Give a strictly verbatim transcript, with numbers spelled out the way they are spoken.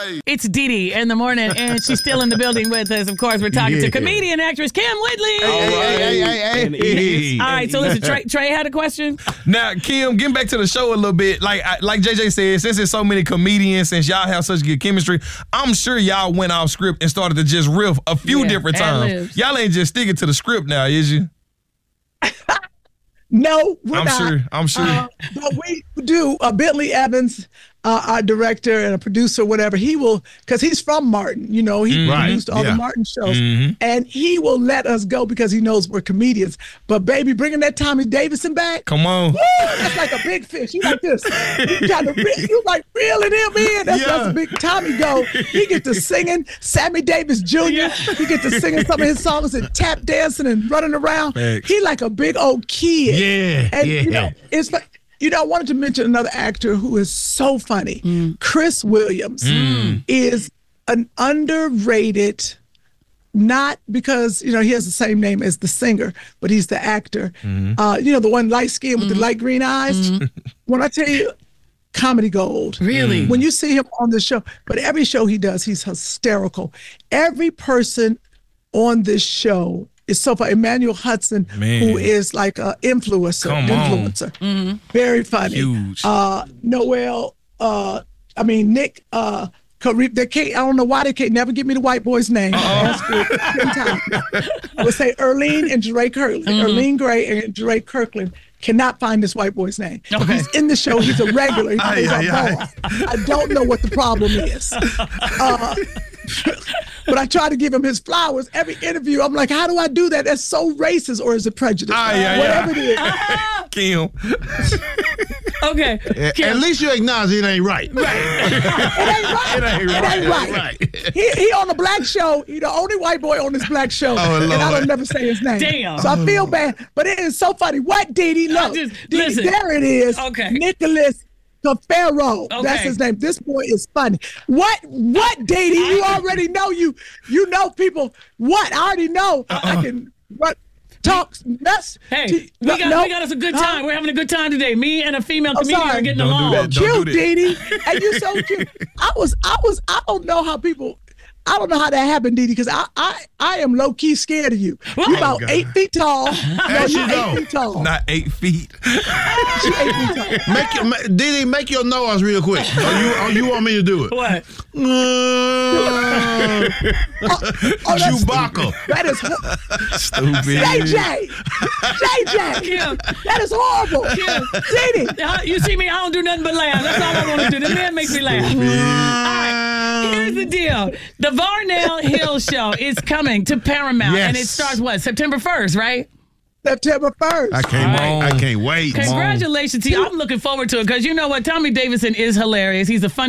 right. It's Dee Dee in the morning, and she's still in the building with us. Of course, we're talking Yeah. to comedian actress Kim Whitley. Hey, hey, hey, hey, hey, hey. All right, so listen, Trey, Trey had a question. Now, Kim, getting back to the show a little bit, like I- like J J said, since there's so many comedians, since y'all have such good chemistry, I'm sure y'all went off script and started to just riff a few Yeah, different times. ad-libs. Y'all ain't just sticking to the script now, is you? No, we're I'm not. sure. I'm sure. Uh, but we do. Uh, Bentley Evans, uh, our director and a producer, whatever, he will, because he's from Martin. You know, he Right, produced all yeah. the Martin shows, Mhm. and he will let us go because he knows we're comedians. But baby, bringing that Tommy Davidson back, Come on. woo, that's like a big fish. You like this? You trying to re- you like reeling him in? That's, Yeah. that's a big Tommy go. He get to singing Sammy Davis Junior He get to singing some of his songs and tap dancing and running around. Thanks. He like a big old kid. Yeah, And yeah. you know, it's like, you know, I wanted to mention another actor who is so funny. Chris Williams is an underrated, not because, you know, he has the same name as the singer, but he's the actor. Uh, you know, the one light skin with the light green eyes. When I tell you, comedy gold. Really? When you see him on the show, but every show he does, he's hysterical. Every person on this show is so funny. Emmanuel Hudson, Man. who is like an influencer, Come on. influencer, very funny. Huge. Uh, Noel, uh, I mean Nick. Uh, Carib- they can't, I don't know why they can't never give me the white boy's name. Ask for it ten times. We'll say Erlene and Jeray Kirkland. Erlene Gray and Jeray Kirkland cannot find this white boy's name. Okay. He's in the show. He's a regular. He plays Aye, our aye, boss. I don't know what the problem is. Uh, but I try to give him his flowers every interview. I'm like, how do I do that? That's so racist, or is it prejudice? Aye, aye, Whatever aye. it is. Kim. Okay. At Kim. least you acknowledge it ain't right. It ain't right. It ain't It right. ain't right. Right. He, he on the black show. He the only white boy on this black show. Oh, and I Lord. don't never say his name. Damn. So I feel bad. But it is so funny. What, Dee Dee? Look. just- Dee Dee, listen. there it is. Okay. Nicholas Cafaro. Okay. That's his name. This boy is funny. What, what, Dee Dee? You already know you. You know people. What? I already know. I can what, talk mess. Hey, to- we got no. we got us a good Huh? time. We're having a good time today. Me and a female Oh, comedian sorry. are getting Don't do along. that. Don't Cute, do Dee Dee. And you so cute. I was, I was, I don't know how people, I don't know how that happened, Dee Dee, because I, I, I am low key scared of you. You about God. eight feet tall. No, As you you eight go. feet tall. Not eight feet. She eight feet tall. Make your, ma- Dee Dee, make your noise real quick. Or you, or you want me to do it? What? Uh, Oh, that's Chewbacca. That is ho- Stupid. J J. J J. Kim. That is horrible. Dee Dee. Uh, You see me, I don't do nothing but laugh. That's all I want to do. The man makes me laugh. All right. Here's the deal. The Varnell Hill Show is coming to Paramount, and it Yes. starts, what, September first, right? September first. I can't Come wait. I on. can't wait. Congratulations to you. I'm looking forward to it because you know what? Tommy Davidson is hilarious. He's a funny